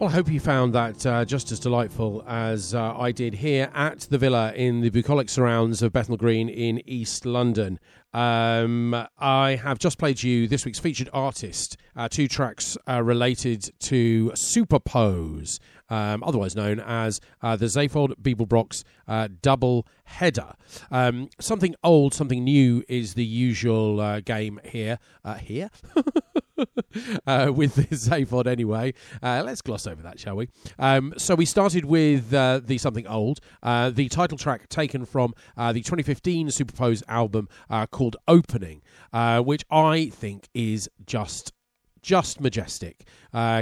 Well, I hope you found that just as delightful as I did here at the Villa in the bucolic surrounds of Bethnal Green in East London. I have just played you this week's featured artist, 2 tracks related to Superpose, otherwise known as the Zaphod Beeblebrox double header. Something old, something new is the usual game here. With the Zaphod anyway. Let's gloss over that, shall we? So we started with the something old, the title track taken from the 2015 Superpose album called Opening, which I think is just majestic.